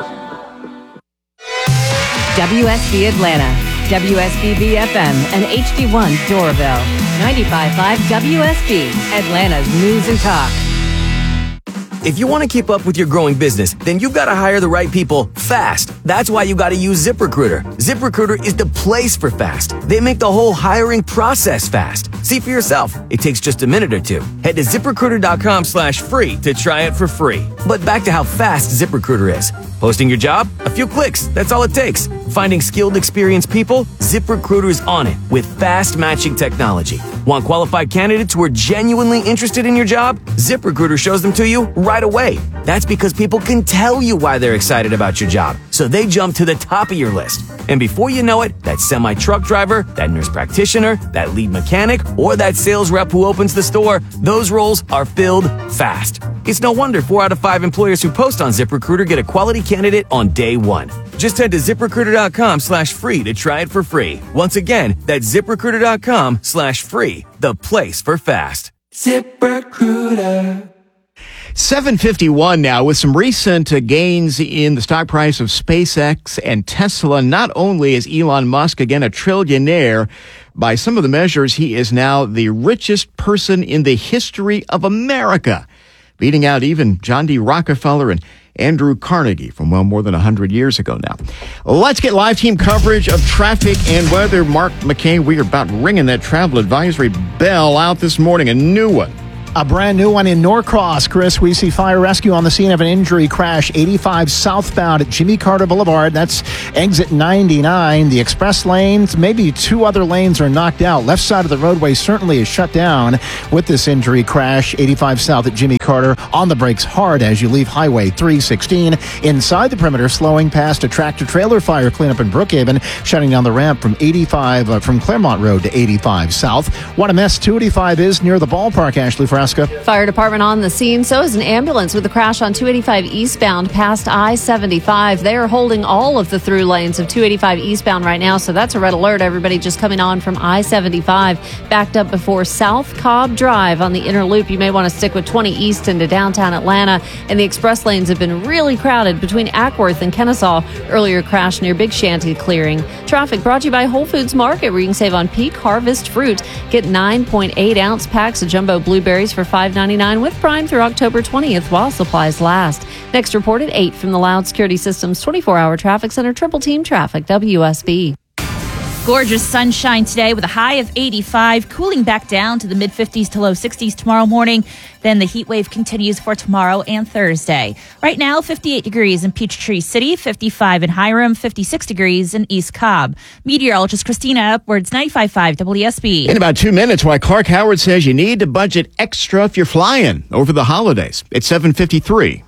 W S B Atlanta, W S B B F M, and H D one Doraville. ninety-five point five W S B, Atlanta's News and Talk. If you want to keep up with your growing business, then you've got to hire the right people fast. That's why you got to use ZipRecruiter. ZipRecruiter is the place for fast. They make the whole hiring process fast. See for yourself. It takes just a minute or two. Head to ZipRecruiter.com slash free to try it for free. But back to how fast ZipRecruiter is. Posting your job? A few clicks. That's all it takes. Finding skilled, experienced people? ZipRecruiter's on it with fast matching technology. Want qualified candidates who are genuinely interested in your job? ZipRecruiter shows them to you right right away. That's because people can tell you why they're excited about your job, so they jump to the top of your list. And before you know it, that semi-truck driver, that nurse practitioner, that lead mechanic, or that sales rep who opens the store, those roles are filled fast. It's no wonder four out of five employers who post on ZipRecruiter get a quality candidate on day one. Just head to ZipRecruiter.com slash free to try it for free. Once again, that's ZipRecruiter.com slash free, the place for fast. ZipRecruiter. seven fifty-one now with some recent uh, gains in the stock price of SpaceX and Tesla. Not only is Elon Musk again a trillionaire, by some of the measures, he is now the richest person in the history of America, beating out even John D. Rockefeller and Andrew Carnegie from well more than one hundred years ago now. Let's get live team coverage of traffic and weather. Mark McCain, we are about ringing that travel advisory bell out this morning, a new one. A brand new one in Norcross, Chris. We see fire rescue on the scene of an injury crash, eighty-five southbound at Jimmy Carter Boulevard. That's exit ninety-nine. The express lanes, maybe two other lanes are knocked out. Left side of the roadway certainly is shut down with this injury crash, eighty-five south at Jimmy Carter. On the brakes hard as you leave Highway three sixteen. Inside the perimeter, slowing past a tractor-trailer fire cleanup in Brookhaven, shutting down the ramp from eighty-five uh, from Claremont Road to eighty-five south. What a mess two eighty-five is near the ballpark, Ashley Frasca. Fire department on the scene. So is an ambulance with a crash on two eighty-five eastbound past I seventy-five. They are holding all of the through lanes of two eighty-five eastbound right now. So that's a red alert. Everybody just coming on from I seventy-five, backed up before South Cobb Drive on the inner loop. You may want to stick with twenty east into downtown Atlanta. And the express lanes have been really crowded between Ackworth and Kennesaw. Earlier crash near Big Shanty clearing. Traffic brought to you by Whole Foods Market, where you can save on peak harvest fruit. Get nine point eight ounce packs of jumbo blueberries for five ninety-nine with Prime through October twentieth while supplies last. Next report at eight from the Loud Security Systems twenty-four hour traffic center, Triple Team Traffic, W S B. Gorgeous sunshine today with a high of eighty-five, cooling back down to the mid fifties to low sixties tomorrow morning. Then the heat wave continues for tomorrow and Thursday. Right now, fifty-eight degrees in Peachtree City, fifty-five in Hiram, fifty-six degrees in East Cobb. Meteorologist Christina Upwards, ninety-five point five W S B. In about two minutes, why Clark Howard says you need to budget extra if you're flying over the holidays. It's seven fifty-three.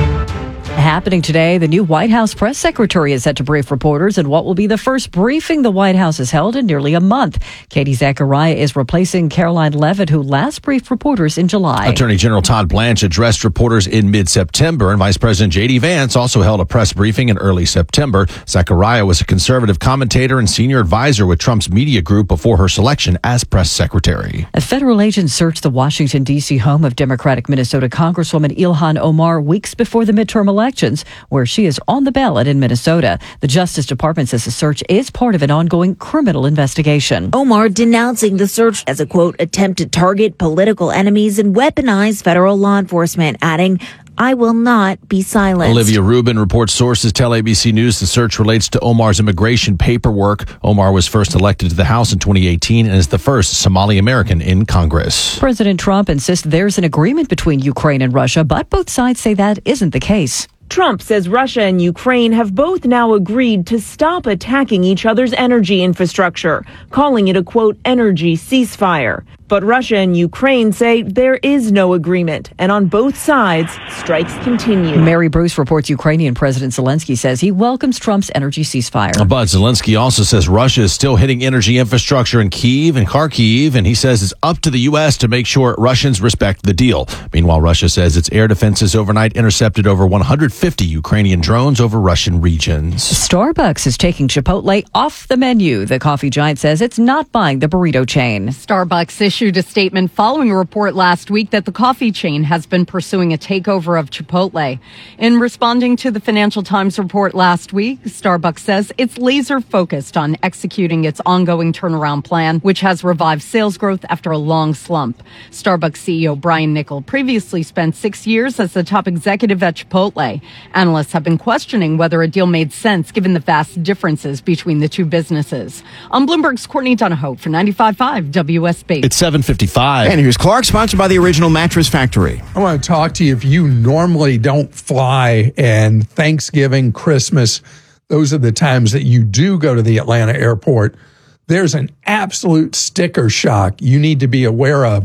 Happening today, the new White House press secretary is set to brief reporters in what will be the first briefing the White House has held in nearly a month. Katie Zachariah is replacing Caroline Leavitt, who last briefed reporters in July. Attorney General Todd Blanche addressed reporters in mid-September, and Vice President J D. Vance also held a press briefing in early September. Zachariah was a conservative commentator and senior advisor with Trump's media group before her selection as press secretary. A federal agent searched the Washington, D C home of Democratic Minnesota Congresswoman Ilhan Omar weeks before the midterm elections, where she is on the ballot in Minnesota. The Justice Department says the search is part of an ongoing criminal investigation. Omar denouncing the search as a, quote, attempt to target political enemies and weaponize federal law enforcement, adding, I will not be silent. Olivia Rubin reports sources tell A B C News the search relates to Omar's immigration paperwork. Omar was first elected to the House in twenty eighteen and is the first Somali American in Congress. President Trump insists there's an agreement between Ukraine and Russia, but both sides say that isn't the case. Trump says Russia and Ukraine have both now agreed to stop attacking each other's energy infrastructure, calling it a, quote, energy ceasefire. But Russia and Ukraine say there is no agreement, and on both sides, strikes continue. Mary Bruce reports Ukrainian President Zelensky says he welcomes Trump's energy ceasefire. But Zelensky also says Russia is still hitting energy infrastructure in Kyiv and Kharkiv, and he says it's up to the U S to make sure Russians respect the deal. Meanwhile, Russia says its air defenses overnight intercepted over one hundred fifty Ukrainian drones over Russian regions. Starbucks is taking Chipotle off the menu. The coffee giant says it's not buying the burrito chain. Starbucks issued a statement following a report last week that the coffee chain has been pursuing a takeover of Chipotle. In responding to the Financial Times report last week, Starbucks says it's laser focused on executing its ongoing turnaround plan, which has revived sales growth after a long slump. Starbucks C E O Brian Niccol previously spent six years as the top executive at Chipotle. Analysts have been questioning whether a deal made sense given the vast differences between the two businesses. On Bloomberg's Courtney Donahoe for ninety-five point five W S B. It's seven fifty-five. And here's Clark, sponsored by the Original Mattress Factory. I want to talk to you if you normally don't fly, and Thanksgiving, Christmas, those are the times that you do go to the Atlanta airport. There's an absolute sticker shock you need to be aware of.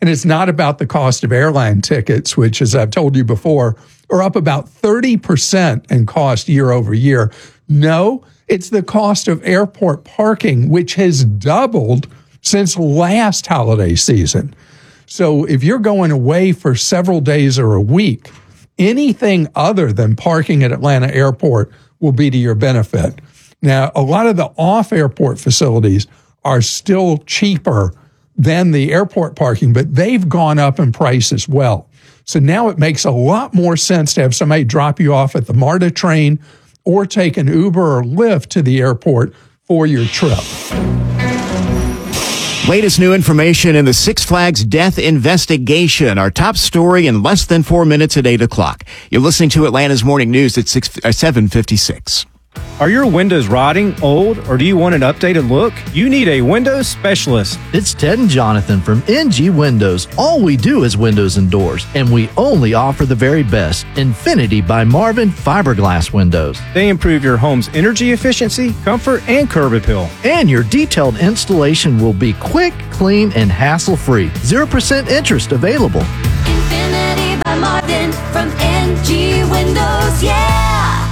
And it's not about the cost of airline tickets, which, as I've told you before, are up about thirty percent in cost year over year. No, it's the cost of airport parking, which has doubled since last holiday season. So if you're going away for several days or a week, anything other than parking at Atlanta Airport will be to your benefit. Now, a lot of the off-airport facilities are still cheaper than the airport parking, but they've gone up in price as well. So now it makes a lot more sense to have somebody drop you off at the MARTA train or take an Uber or Lyft to the airport for your trip. Latest new information in the Six Flags death investigation. Our top story in less than four minutes at eight o'clock. You're listening to Atlanta's Morning News at six, uh, seven fifty-six. Are your windows rotting, old, or do you want an updated look? You need a windows specialist. It's Ted and Jonathan from N G Windows. All we do is windows and doors, and we only offer the very best. Infinity by Marvin fiberglass windows. They improve your home's energy efficiency, comfort, and curb appeal. And your detailed installation will be quick, clean, and hassle-free. zero percent interest available. Infinity by Marvin from N G Windows, yeah!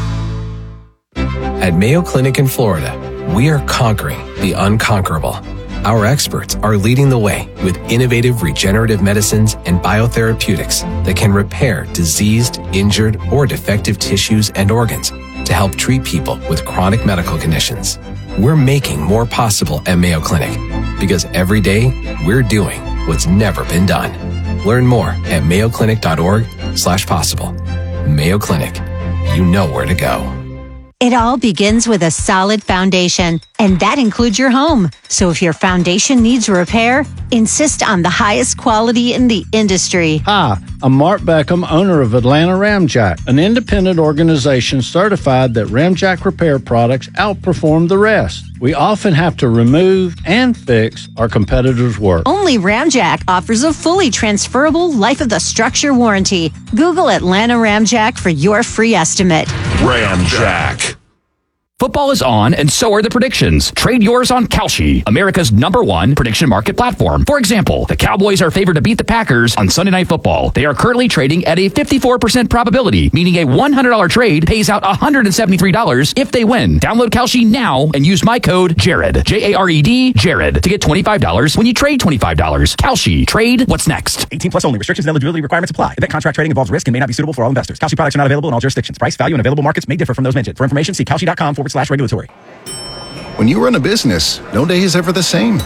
At Mayo Clinic in Florida, we are conquering the unconquerable. Our experts are leading the way with innovative regenerative medicines and biotherapeutics that can repair diseased, injured, or defective tissues and organs to help treat people with chronic medical conditions. We're making more possible at Mayo Clinic because every day we're doing what's never been done. Learn more at mayoclinic.org slash possible. Mayo Clinic. You know where to go. It all begins with a solid foundation, and that includes your home. So if your foundation needs repair, insist on the highest quality in the industry. Hi, I'm Mark Beckham, owner of Atlanta Ramjack, an independent organization certified that Ramjack repair products outperform the rest. We often have to remove and fix our competitors' work. Only Ramjack offers a fully transferable life of the structure warranty. Google Atlanta Ramjack for your free estimate. Ramjack. Football is on, and so are the predictions. Trade yours on Kalshi, America's number one prediction market platform. For example, the Cowboys are favored to beat the Packers on Sunday Night Football. They are currently trading at a fifty-four percent probability, meaning a one hundred dollars trade pays out one hundred seventy-three dollars if they win. Download Kalshi now and use my code Jared, J A R E D, Jared, to get twenty-five dollars when you trade twenty-five dollars. Kalshi, trade what's next. eighteen plus only. Restrictions and eligibility requirements apply. Event contract trading involves risk and may not be suitable for all investors. Kalshi products are not available in all jurisdictions. Price, value, and available markets may differ from those mentioned. For information, see kalshi.com forward slash regulatory. When you run a business, no day is ever the same.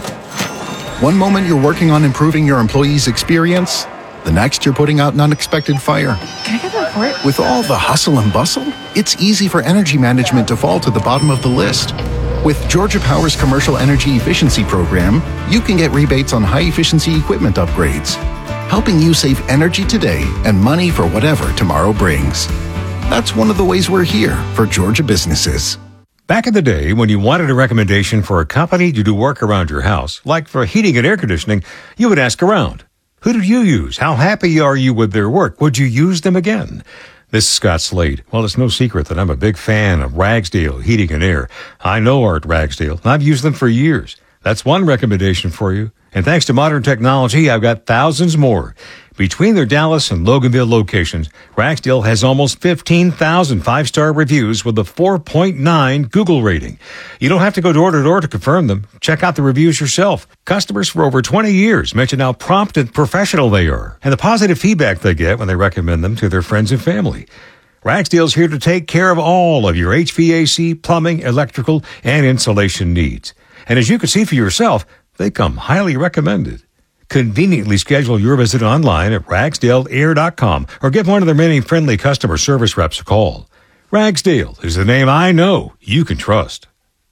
One moment you're working on improving your employees' experience, the next you're putting out an unexpected fire. Can I get the report? With all the hustle and bustle, it's easy for energy management to fall to the bottom of the list. With Georgia Power's Commercial Energy Efficiency Program, you can get rebates on high-efficiency equipment upgrades, helping you save energy today and money for whatever tomorrow brings. That's one of the ways we're here for Georgia businesses. Back in the day, when you wanted a recommendation for a company to do work around your house, like for heating and air conditioning, you would ask around. Who did you use? How happy are you with their work? Would you use them again? This is Scott Slade. Well, it's no secret that I'm a big fan of Ragsdale Heating and Air. I know Art Ragsdale, and I've used them for years. That's one recommendation for you. And thanks to modern technology, I've got thousands more. Between their Dallas and Loganville locations, Ragsdale has almost fifteen thousand five-star reviews with a four point nine Google rating. You don't have to go door to door to confirm them. Check out the reviews yourself. Customers for over twenty years mention how prompt and professional they are, and the positive feedback they get when they recommend them to their friends and family. Ragsdale's here to take care of all of your H V A C, plumbing, electrical, and insulation needs. And as you can see for yourself, they come highly recommended. Conveniently schedule your visit online at ragsdale air dot com or give one of their many friendly customer service reps a call. Ragsdale is the name I know you can trust.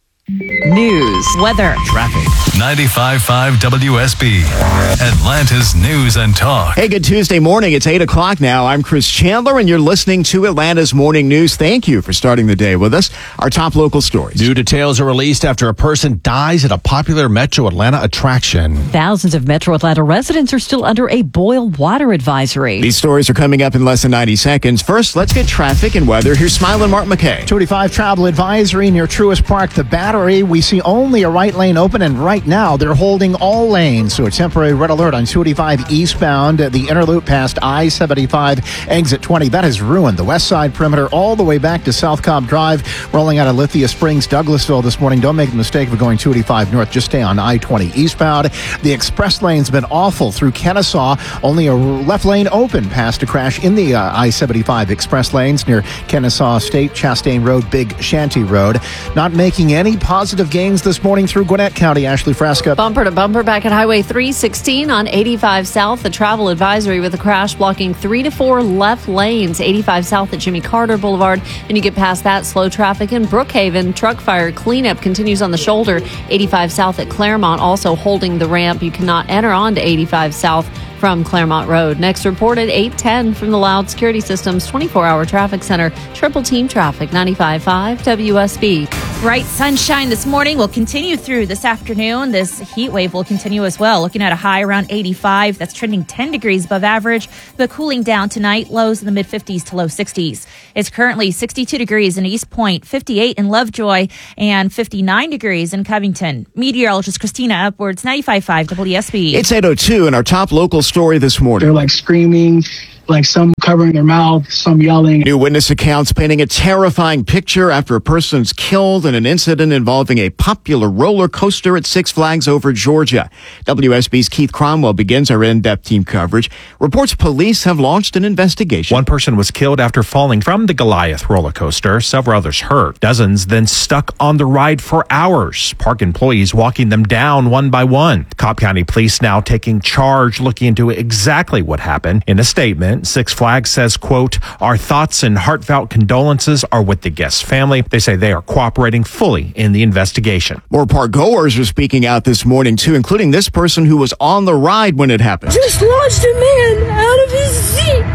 News, weather, traffic. ninety-five point five W S B, Atlanta's News and Talk. Hey, good Tuesday morning. It's eight o'clock now. I'm Chris Chandler, and you're listening to Atlanta's Morning News. Thank you for starting the day with us. Our top local stories. New details are released after a person dies at a popular Metro Atlanta attraction. Thousands of Metro Atlanta residents are still under a boil water advisory. These stories are coming up in less than ninety seconds. First, let's get traffic and weather. Here's Smile and Mark McKay. two eighty-five travel advisory near Truist Park. The battery Battery, we see only a right lane open, and right now they're holding all lanes. So a temporary red alert on two eighty-five eastbound, the inner loop past I seventy-five, exit twenty. That has ruined the west side perimeter all the way back to South Cobb Drive, rolling out of Lithia Springs, Douglasville this morning. Don't make the mistake of going two eighty-five north. Just stay on I twenty eastbound. The express lane's been awful through Kennesaw. Only a left lane open past a crash in the uh, I seventy-five express lanes near Kennesaw State, Chastain Road, Big Shanty Road. Not making any positive gains this morning through Gwinnett County. Ashley Frasca. Bumper to bumper back at Highway three sixteen on eighty-five South. The travel advisory with a crash blocking three to four left lanes. eighty-five South at Jimmy Carter Boulevard. And you get past that, slow traffic in Brookhaven. Truck fire cleanup continues on the shoulder. eighty-five South at Claremont also holding the ramp. You cannot enter onto eighty-five South from Claremont Road. Next report at eight ten from the Loud Security Systems twenty-four hour traffic center. Triple team traffic, ninety-five point five W S B. Bright sunshine this morning will continue through this afternoon. This heat wave will continue as well. Looking at a high around eighty-five. That's trending ten degrees above average. But cooling down tonight, lows in the mid fifties to low sixties. It's currently sixty-two degrees in East Point, fifty-eight in Lovejoy, and fifty-nine degrees in Covington. Meteorologist Christina Upwards, ninety-five point five W S B. It's eight oh two and our top local story this morning. They're like screaming, like some covering their mouth, some yelling. New witness accounts painting a terrifying picture after a person's killed in an incident involving a popular roller coaster at Six Flags over Georgia. W S B's Keith Cromwell begins our in-depth team coverage. Reports police have launched an investigation. One person was killed after falling from the Goliath roller coaster. Several others hurt. Dozens then stuck on the ride for hours. Park employees walking them down one by one. Cobb County Police now taking charge, looking into exactly what happened. In a statement, Six Flags says, quote, "Our thoughts and heartfelt condolences are with the guest's family." They say they are cooperating fully in the investigation. More park goers are speaking out this morning, too, including this person who was on the ride when it happened. Just launched a man out of his seat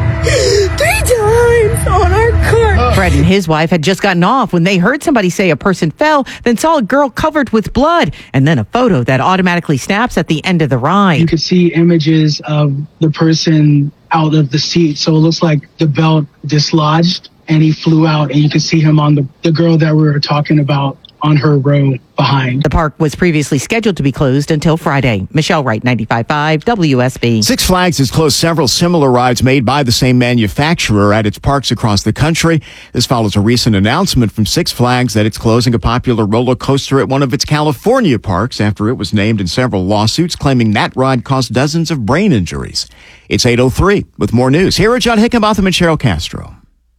three times on our cart. Fred and his wife had just gotten off when they heard somebody say a person fell, then saw a girl covered with blood, and then a photo that automatically snaps at the end of the ride. You could see images of the person out of the seat, so it looks like the belt dislodged and he flew out, and you can see him on the, the girl that we were talking about on her row behind. The park was previously scheduled to be closed until Friday. Michelle Wright, ninety-five point five W S B. Six Flags has closed several similar rides made by the same manufacturer at its parks across the country. This follows a recent announcement from Six Flags that it's closing a popular roller coaster at one of its California parks after it was named in several lawsuits claiming that ride caused dozens of brain injuries. It's eight oh three with more news. Here are John Hickenbotham and Cheryl Castro.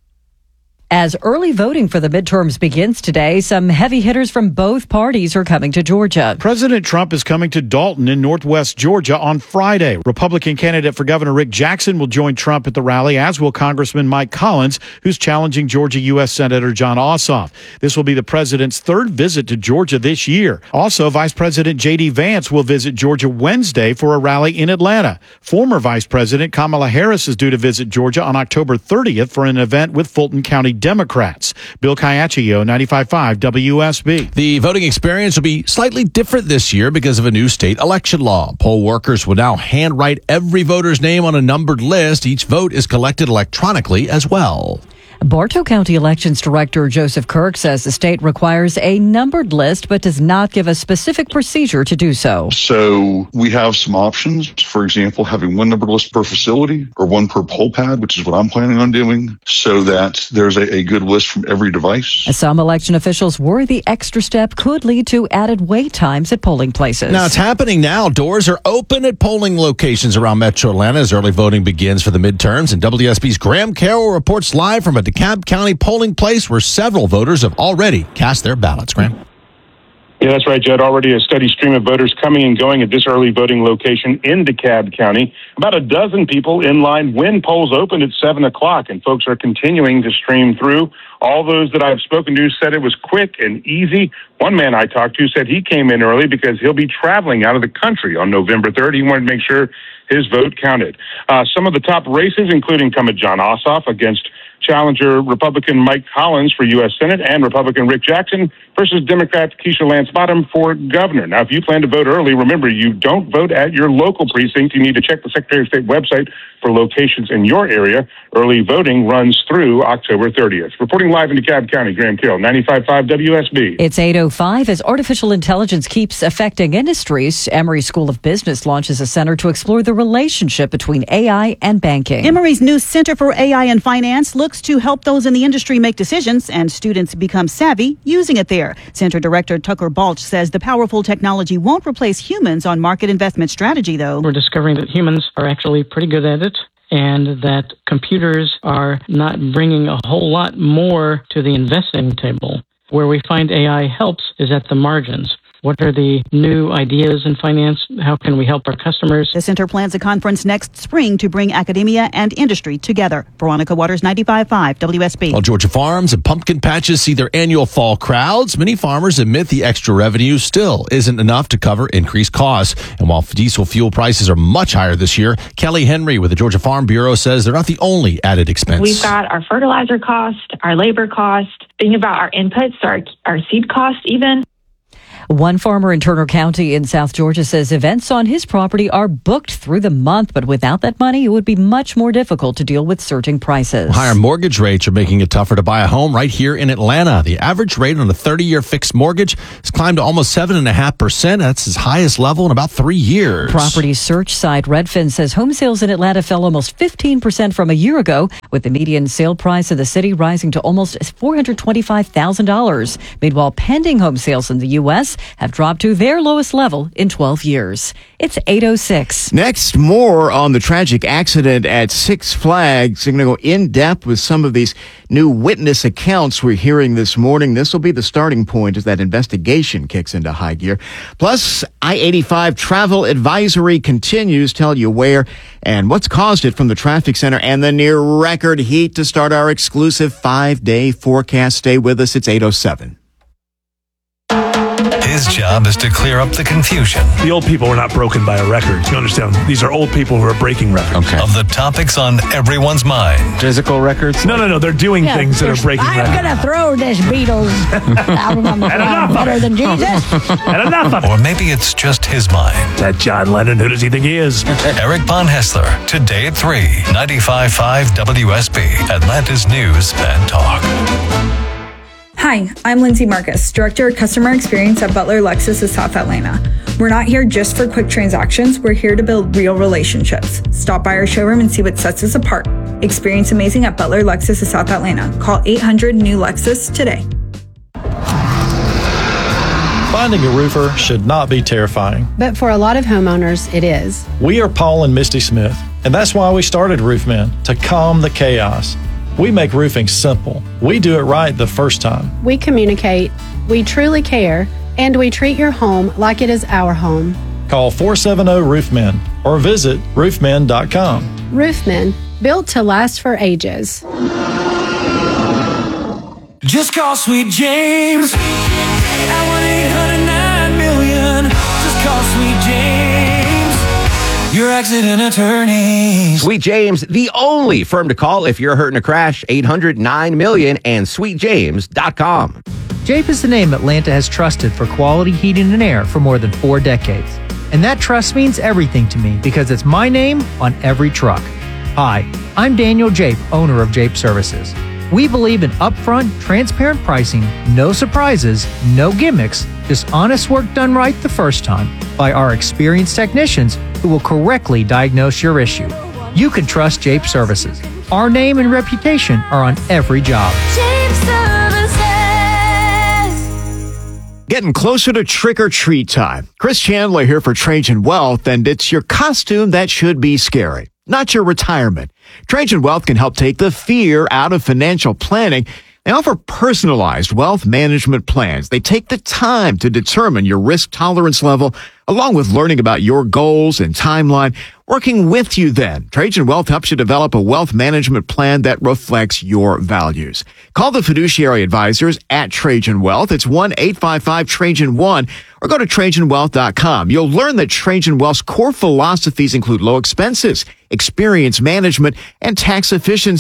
As early voting for the midterms begins today, some heavy hitters from both parties are coming to Georgia. President Trump is coming to Dalton in northwest Georgia on Friday. Republican candidate for Governor Rick Jackson will join Trump at the rally, as will Congressman Mike Collins, who's challenging Georgia U S Senator Jon Ossoff. This will be the president's third visit to Georgia this year. Also, Vice President J D Vance will visit Georgia Wednesday for a rally in Atlanta. Former Vice President Kamala Harris is due to visit Georgia on October thirtieth for an event with Fulton County Democrats. Bill Caiaccio, ninety-five point five W S B. The voting experience will be slightly different this year because of a new state election law. Poll workers will now handwrite every voter's name on a numbered list. Each vote is collected electronically as well. Bartow County Elections Director Joseph Kirk says the state requires a numbered list but does not give a specific procedure to do so. So we have some options. For example, having one numbered list per facility or one per poll pad, which is what I'm planning on doing, so that there's a, a good list from every device. Some election officials worry the extra step could lead to added wait times at polling places. Now, it's happening now. Doors are open at polling locations around Metro Atlanta as early voting begins for the midterms. And W S B's Graham Carroll reports live from a DeKalb County polling place where several voters have already cast their ballots. Graham? Yeah, that's right, Judd. Already a steady stream of voters coming and going at this early voting location in DeKalb County. About a dozen people in line when polls opened at seven o'clock, and folks are continuing to stream through. All those that I've spoken to said it was quick and easy. One man I talked to said he came in early because he'll be traveling out of the country on November third. He wanted to make sure his vote counted. Uh, some of the top races, including come at Jon Ossoff against challenger Republican Mike Collins for U S Senate and Republican Rick Jackson versus Democrat Keisha Lance Bottom for governor. Now, if you plan to vote early, remember, you don't vote at your local precinct. You need to check the Secretary of State website for locations in your area. Early voting runs through October thirtieth. Reporting live in DeKalb County, Graham Kill, ninety-five point five W S B. It's eight oh five. As artificial intelligence keeps affecting industries, Emory School of Business launches a center to explore the relationship between A I and banking. Emory's new Center for A I and Finance looks to help those in the industry make decisions and students become savvy using it there. Center Director Tucker Balch says the powerful technology won't replace humans on market investment strategy, though. We're discovering that humans are actually pretty good at it, and that computers are not bringing a whole lot more to the investing table. Where we find A I helps is at the margins. What are the new ideas in finance? How can we help our customers? The center plans a conference next spring to bring academia and industry together. Veronica Waters, ninety-five point five W S B. While Georgia farms and pumpkin patches see their annual fall crowds, many farmers admit the extra revenue still isn't enough to cover increased costs. And while diesel fuel prices are much higher this year, Kelly Henry with the Georgia Farm Bureau says they're not the only added expense. We've got our fertilizer cost, our labor cost, thinking about our inputs, our, our seed cost even. One farmer in Turner County in South Georgia says events on his property are booked through the month, but without that money, it would be much more difficult to deal with surging prices. Higher mortgage rates are making it tougher to buy a home right here in Atlanta. The average rate on a thirty-year fixed mortgage has climbed to almost seven point five percent. That's its highest level in about three years. Property search site Redfin says home sales in Atlanta fell almost fifteen percent from a year ago, with the median sale price of the city rising to almost four hundred twenty-five thousand dollars. Meanwhile, pending home sales in the U S have dropped to their lowest level in twelve years. It's eight oh six. Next, more on the tragic accident at Six Flags. We're going to go in depth with some of these new witness accounts we're hearing this morning. This will be the starting point as that investigation kicks into high gear. Plus, I eighty-five travel advisory continues. Tell you where and what's caused it from the traffic center and the near record heat to start our exclusive five-day forecast. Stay with us. It's eight oh seven. His job is to clear up the confusion. The old people were not broken by a record. You understand? These are old people who are breaking records. Okay. Of the topics on everyone's mind. Physical records? No, no, no. They're doing yeah, things that are breaking I'm records. I'm going to throw this Beatles album on the ground better than Jesus. And enough of it. Or maybe it's just his mind. That John Lennon, who does he think he is? Eric Von Hessler, today at three, ninety-five point five W S B, Atlanta's News and Talk. Hi, I'm Lindsay Marcus, Director of Customer Experience at Butler Lexus of South Atlanta. We're not here just for quick transactions, we're here to build real relationships. Stop by our showroom and see what sets us apart. Experience amazing at Butler Lexus of South Atlanta. Call eight hundred new Lexus today. Finding a roofer should not be terrifying. But for a lot of homeowners, it is. We are Paul and Misty Smith, and that's why we started Roofmen, to calm the chaos. We make roofing simple. We do it right the first time. We communicate, we truly care, and we treat your home like it is our home. Call four seven zero Roofmen or visit roofmen dot com. Roofmen, built to last for ages. Just call Sweet James at one eight hundred nine million. Just call Sweet James, your accident attorney. Sweet James, the only firm to call if you're hurt in a crash. eight hundred nine million and sweet james dot com. Jape is the name Atlanta has trusted for quality heating and air for more than four decades. And that trust means everything to me because it's my name on every truck. Hi, I'm Daniel Jape, owner of Jape Services. We believe in upfront, transparent pricing, no surprises, no gimmicks, just honest work done right the first time by our experienced technicians who will correctly diagnose your issue. You can trust Jape Services. Our name and reputation are on every job. Jape Services. Getting closer to trick-or-treat time. Chris Chandler here for Trajan Wealth, and it's your costume that should be scary, not your retirement. Trajan Wealth can help take the fear out of financial planning. They offer personalized wealth management plans. They take the time to determine your risk tolerance level, along with learning about your goals and timeline. Working with you then, Trajan Wealth helps you develop a wealth management plan that reflects your values. Call the fiduciary advisors at Trajan Wealth. It's one eight five five Trajan one, or go to Trajan Wealth dot com. You'll learn that Trajan Wealth's core philosophies include low expenses, experience management, and tax efficiency.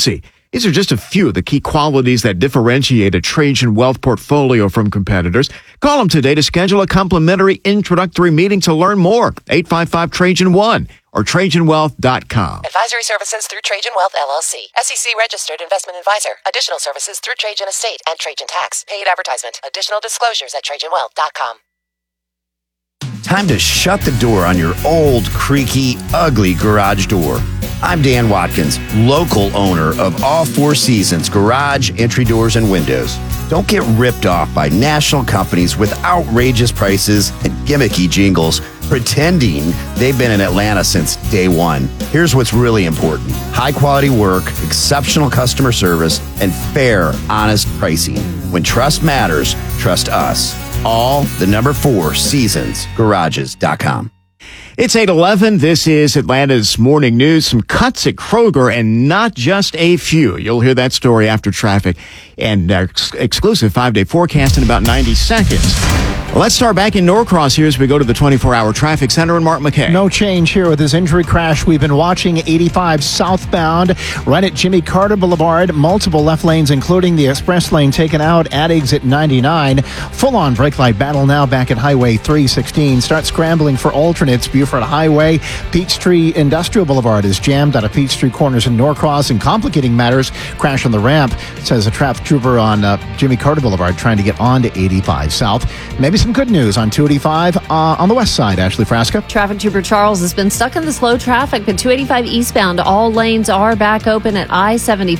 These are just a few of the key qualities that differentiate a Trajan Wealth portfolio from competitors. Call them today to schedule a complimentary introductory meeting to learn more. eight five five Trajan one or Trajan Wealth dot com. Advisory services through Trajan Wealth, L L C. S E C registered investment advisor. Additional services through Trajan Estate and Trajan Tax. Paid advertisement. Additional disclosures at Trajan Wealth dot com. Time to shut the door on your old, creaky, ugly garage door. I'm Dan Watkins, local owner of All Four Seasons Garage, Entry Doors, and Windows. Don't get ripped off by national companies with outrageous prices and gimmicky jingles pretending they've been in Atlanta since day one. Here's what's really important: high quality work, exceptional customer service, and fair, honest pricing. When trust matters, trust us. All the number four seasons garages dot com. It's eight eleven. This is Atlanta's Morning News. Some cuts at Kroger, and not just a few. You'll hear that story after traffic and uh, ex- exclusive five-day forecast in about ninety seconds. Well, let's start back in Norcross here as we go to the twenty-four hour traffic center and Mark McKay. No change here with this injury crash. We've been watching eighty-five southbound right at Jimmy Carter Boulevard. Multiple left lanes, including the express lane, taken out at exit ninety-nine. Full-on brake light battle now back at Highway three sixteen. Start scrambling for alternates. Buford Highway. Peachtree Industrial Boulevard is jammed out of Peachtree Corners in Norcross. And complicating matters, crash on the ramp, says a traffic trooper on uh, Jimmy Carter Boulevard trying to get on to eighty-five south. Maybe some good news on two eighty-five uh, on the west side. Ashley Frasca. Traffic Trooper Charles has been stuck in the slow traffic, but two eighty-five eastbound, all lanes are back open at I seventy.